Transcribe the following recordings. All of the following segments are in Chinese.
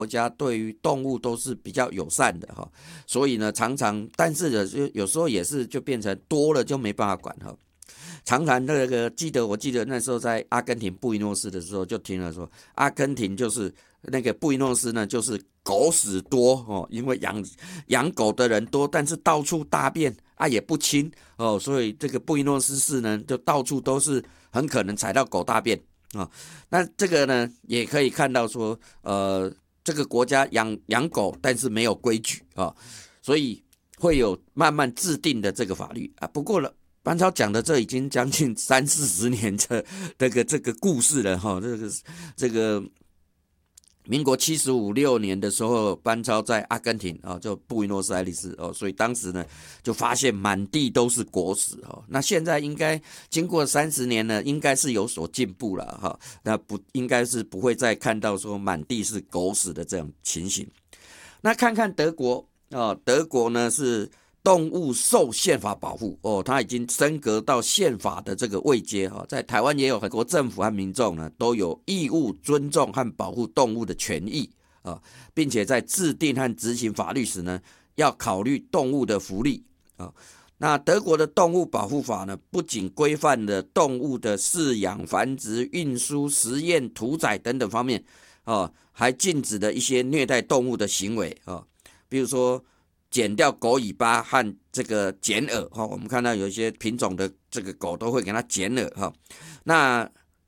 国家对于动物都是比较友善的哈，所以呢常常，但是有时候也是就变成多了就没办法管哈。常常我记得那时候在阿根廷布宜诺斯的时候，就听了说，阿根廷就是那个布宜诺斯呢，就是狗屎多哦，因为养狗的人多，但是到处大便啊也不清哦，所以这个布宜诺斯市呢，就到处都是很可能踩到狗大便啊、哦。那这个呢，也可以看到说，这个国家养狗，但是没有规矩啊、哦，所以会有慢慢制定的这个法律啊。不过了。班超讲的这已经将近30-40年的这个故事了哈，这个民国75、76年的时候，班超在阿根廷啊，就布宜诺斯艾利斯哦，所以当时呢就发现满地都是狗屎哦。那现在应该经过30年呢，应该是有所进步了哈，那不应该是不会再看到说满地是狗屎的这种情形。那看看德国啊，德国呢是动物受宪法保护哦，它已经升格到宪法的这个位阶哈。在台湾也有很多政府和民众呢都有义务尊重和保护动物的权益啊，并且在制定和执行法律时呢，要考虑动物的福利啊。那德国的动物保护法呢，不仅规范了动物的饲养、繁殖、运输、实验、屠宰等等方面啊，还禁止了一些虐待动物的行为啊，比如说剪掉狗尾巴和这个剪耳哈，我们看到有一些品种的这个狗都会给它剪耳哈。那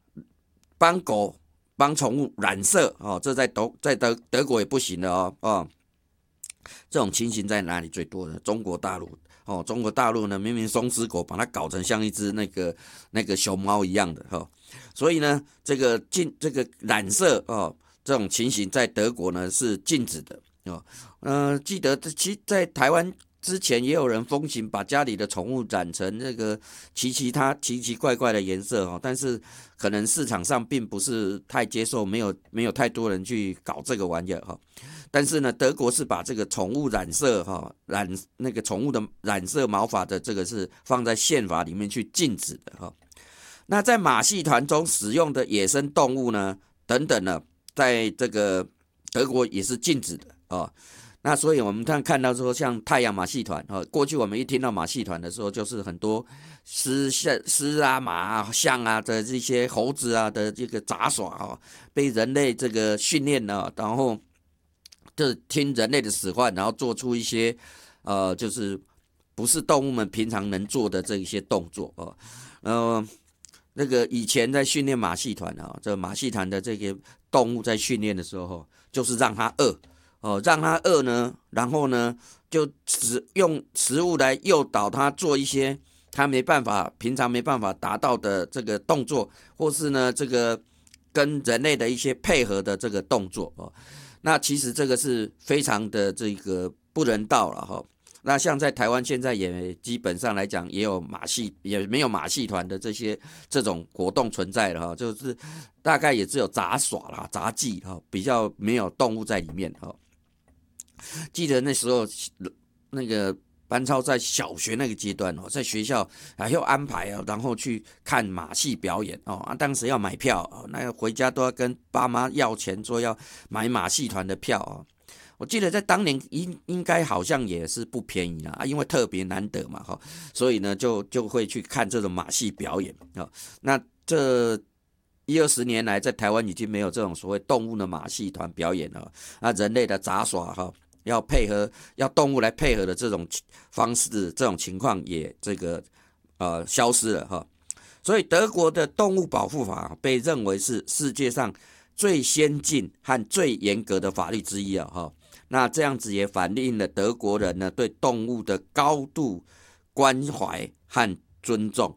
帮宠物染色哦，这在德国也不行的哦。这种情形在哪里最多呢？中国大陆哦，中国大陆呢，明明松狮狗把它搞成像一只那个熊猫一样的哈，所以呢，这个染色哦，这种情形在德国呢是禁止的哦。记得在台湾之前也有人风行把家里的宠物染成那个奇奇怪怪的颜色哦，但是可能市场上并不是太接受，没有太多人去搞这个玩意儿哈。但是呢，德国是把这个宠物染色那个宠物的染色毛发的这个是放在宪法里面去禁止的哈。那在马戏团中使用的野生动物呢，等等呢，在这个德国也是禁止的啊。那所以我们看到说，像太阳马戏团啊，过去我们一听到马戏团的时候，就是很多狮啊、马啊、象啊的这些猴子啊的这个杂耍啊，被人类这个训练了，然后就听人类的使唤，然后做出一些就是不是动物们平常能做的这一些动作哦。那个以前在训练马戏团啊，这马戏团的这些动物在训练的时候，就是让它饿哦，让它饿呢，然后呢就用食物来诱导它做一些它平常没办法达到的这个动作，或是呢这个跟人类的一些配合的这个动作哦。那其实这个是非常的这个不人道了哈。那像在台湾现在也基本上来讲，也没有马戏团的这种活动存在了哈，就是大概也只有杂耍啦、杂技哈，比较没有动物在里面哈。记得那时候那个班超在小学那个阶段哦，在学校还要安排哦，然后去看马戏表演哦。当时要买票哦，那回家都要跟爸妈要钱，说要买马戏团的票哦。我记得在当年应该好像也是不便宜啦，因为特别难得嘛哈，所以呢就会去看这种马戏表演啊。那这10-20年来，在台湾已经没有这种所谓动物的马戏团表演了啊，人类的杂耍哈。要动物来配合的这种方式，这种情况也消失了哈。所以德国的动物保护法被认为是世界上最先进和最严格的法律之一啊哈。那这样子也反映了德国人呢对动物的高度关怀和尊重。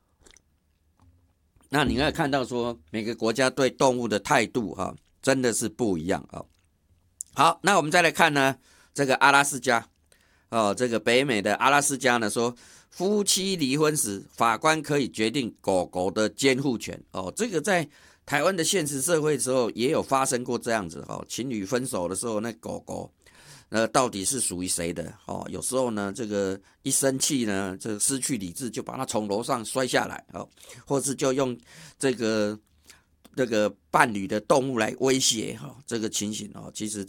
那你可以看到说，每个国家对动物的态度哈，真的是不一样啊。好，那我们再来看呢，这个阿拉斯加哦，这个北美的阿拉斯加呢说，夫妻离婚时，法官可以决定狗狗的监护权哦。这个在台湾的现实社会的时候也有发生过这样子哦，情侣分手的时候，那狗狗到底是属于谁的哦？有时候呢，这个一生气呢，这个失去理智，就把它从楼上摔下来哦，或是就用这个这个伴侣的动物来威胁哈，这个情形哦，其实